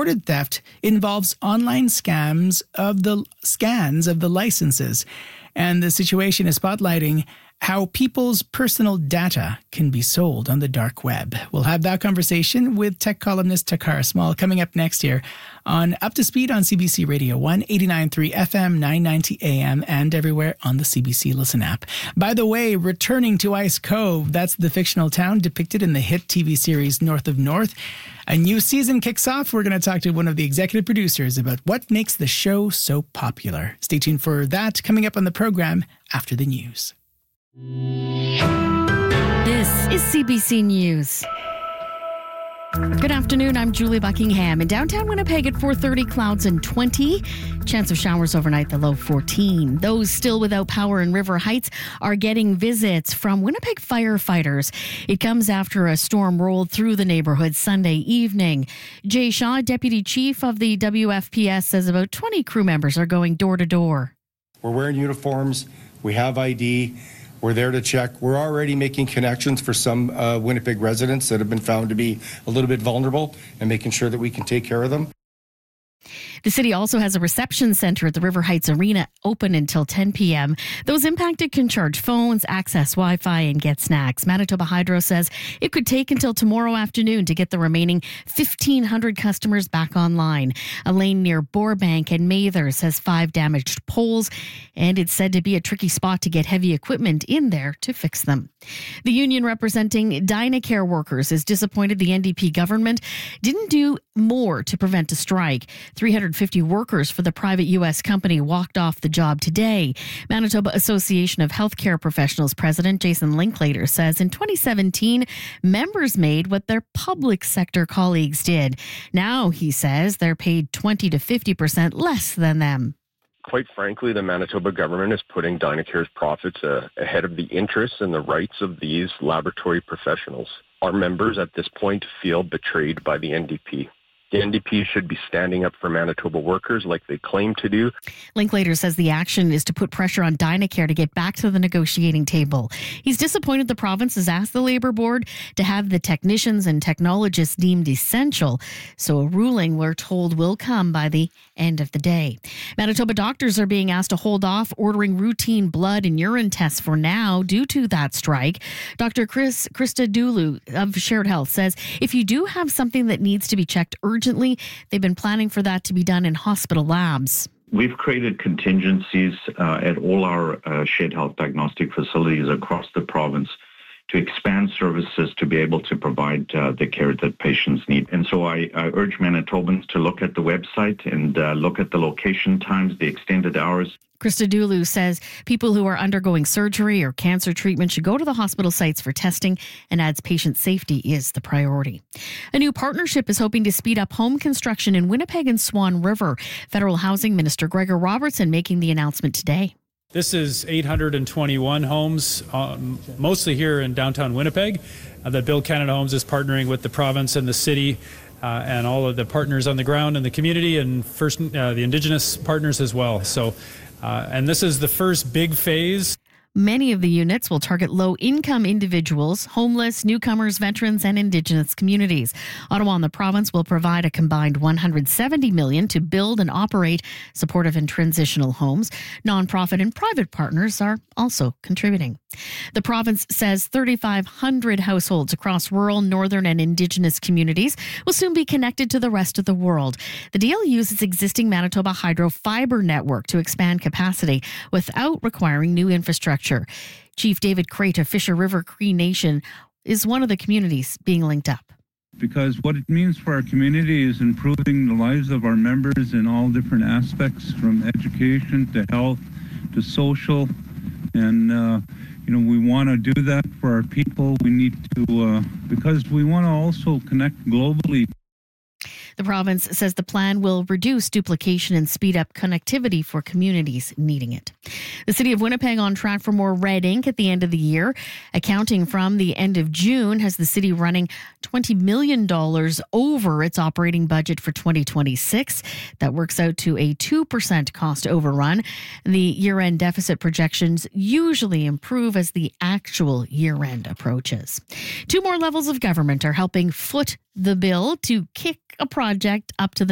reported theft involves online scans of the licenses. And the situation is spotlighting how people's personal data can be sold on the dark web. We'll have that conversation with tech columnist Takara Small coming up next year on Up to Speed on CBC Radio 1, 89.3 FM, 990 AM, and everywhere on the CBC Listen app. By the way, returning to Ice Cove, that's the fictional town depicted in the hit TV series North of North. A new season kicks off. We're going to talk to one of the executive producers about what makes the show so popular. Stay tuned for that coming up on the program after the news. This is CBC News. Good afternoon, I'm Julie Buckingham. In downtown Winnipeg at 4:30, clouds and 20. Chance of showers overnight, the low 14. Those still without power in River Heights are getting visits from Winnipeg firefighters. It comes after a storm rolled through the neighborhood Sunday evening. Jay Shaw, deputy chief of the WFPS, says about 20 crew members are going door to door. We're wearing uniforms. We have ID. We're there to check. We're already making connections for some Winnipeg residents that have been found to be a little bit vulnerable and making sure that we can take care of them. The city also has a reception center at the River Heights Arena open until 10 p.m. Those impacted can charge phones, access Wi-Fi, and get snacks. Manitoba Hydro says it could take until tomorrow afternoon to get the remaining 1,500 customers back online. A lane near Borebank and Mathers has 5 damaged poles, and it's said to be a tricky spot to get heavy equipment in there to fix them. The union representing Dynacare workers is disappointed the NDP government didn't do more to prevent a strike. 350 workers for the private U.S. company walked off the job today. Manitoba Association of Healthcare Professionals President Jason Linklater says in 2017, members made what their public sector colleagues did. Now, he says, they're paid 20 to 50% less than them. Quite frankly, the Manitoba government is putting Dynacare's profits ahead of the interests and the rights of these laboratory professionals. Our members at this point feel betrayed by the NDP. The NDP should be standing up for Manitoba workers like they claim to do. Linklater says the action is to put pressure on Dynacare to get back to the negotiating table. He's disappointed the province has asked the Labour Board to have the technicians and technologists deemed essential. So a ruling, we're told, will come by the end of the day. Manitoba doctors are being asked to hold off ordering routine blood and urine tests for now due to that strike. Dr. Krista Dulu of Shared Health says if you do have something that needs to be checked urgently, they've been planning for that to be done in hospital labs. We've created contingencies at all our shared health diagnostic facilities across the province to expand services to be able to provide the care that patients need. And so I urge Manitobans to look at the website and look at the location times, the extended hours. Krista Dulu says people who are undergoing surgery or cancer treatment should go to the hospital sites for testing and adds patient safety is the priority. A new partnership is hoping to speed up home construction in Winnipeg and Swan River. Federal Housing Minister Gregor Robertson making the announcement today. This is 821 homes, mostly here in downtown Winnipeg, that Build Canada Homes is partnering with the province and the city and all of the partners on the ground in the community and first the Indigenous partners as well. So, and this is the first big phase. Many of the units will target low-income individuals, homeless, newcomers, veterans, and Indigenous communities. Ottawa and the province will provide a combined $170 million to build and operate supportive and transitional homes. Nonprofit and private partners are also contributing. The province says 3,500 households across rural, northern, and Indigenous communities will soon be connected to the rest of the world. The deal uses existing Manitoba Hydro fiber network to expand capacity without requiring new infrastructure. Chief David Crate of Fisher River Cree Nation is one of the communities being linked up. Because what it means for our community is improving the lives of our members in all different aspects, from education to health to social. And, we want to do that for our people. We need to, because we want to also connect globally. The province says the plan will reduce duplication and speed up connectivity for communities needing it. The City of Winnipeg on track for more red ink at the end of the year. Accounting from the end of June has the city running $20 million over its operating budget for 2026. That works out to a 2% cost overrun. The year-end deficit projections usually improve as the actual year-end approaches. 2 more levels of government are helping foot the bill to kick a project up to the